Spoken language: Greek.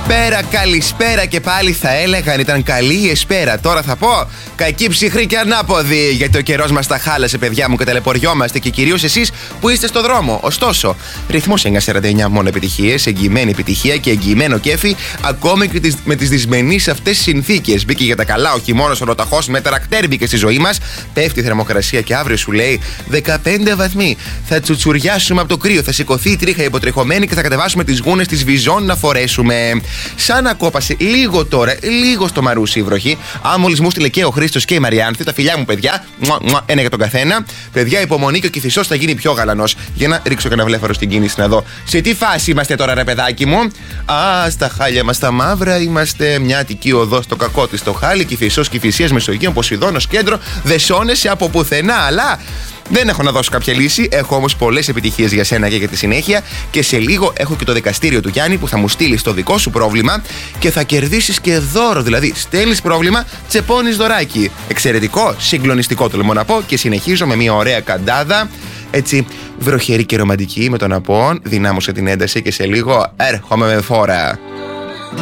Καλησπέρα και πάλι θα έλεγα αν ήταν καλή η εσπέρα. Τώρα θα πω κακή, ψυχρή και ανάποδη. Γιατί ο καιρός μας τα χάλασε, παιδιά μου, και ταλαιπωριόμαστε, και κυρίως εσείς που είστε στο δρόμο. Ωστόσο, ρυθμός 949 μόνο επιτυχίες, εγγυημένη επιτυχία και εγγυημένο κέφι, ακόμη και με τις δυσμενείς αυτές συνθήκες. Μπήκε για τα καλά ο χειμώνας ολοταχώς, με τρακτέρ μπήκε στη ζωή μας. Πέφτει η θερμοκρασία και αύριο σου λέει 15 βαθμοί. Θα τσουτσουριάσουμε από το κρύο, θα σηκωθεί η τρίχα υποτρεχωμένη και θα κατεβάσουμε τις γούνες της Βυζών να φορέσουμε. Σαν να κόπασε λίγο τώρα, λίγο στο μαρούσι η βροχή. Αν μόλις μου στείλε και ο Χρήστος και η Μαριάνθη, τα φιλιά μου, παιδιά, ένα για τον καθένα. Παιδιά, υπομονή και ο Κηφισός θα γίνει πιο γαλανός. Για να ρίξω κανένα βλέφαρο στην κίνηση να δω. Σε τι φάση είμαστε τώρα, ρε παιδάκι μου? Στα χάλια μας τα μαύρα είμαστε. Μια Αττική οδό στο κακό της το χάλι. Κηφισός, Κηφισίας, Μεσογείων, Ποσειδώνος, κέντρο. Δεν σώνεσαι από πουθενά, αλλά. Δεν έχω να δώσω κάποια λύση, έχω όμως πολλές επιτυχίες για σένα και για τη συνέχεια. Και σε λίγο έχω και το δικαστήριο του Γιάννη που θα μου στείλει το δικό σου πρόβλημα και θα κερδίσεις και δώρο. Δηλαδή, στέλνεις πρόβλημα, τσεπώνεις δωράκι. Εξαιρετικό, συγκλονιστικό τολμώ να πω. Και συνεχίζω με μια ωραία καντάδα, έτσι βροχερή και ρομαντική, με τον Απόν. Δυνάμωσε την ένταση και σε λίγο έρχομαι με φόρα.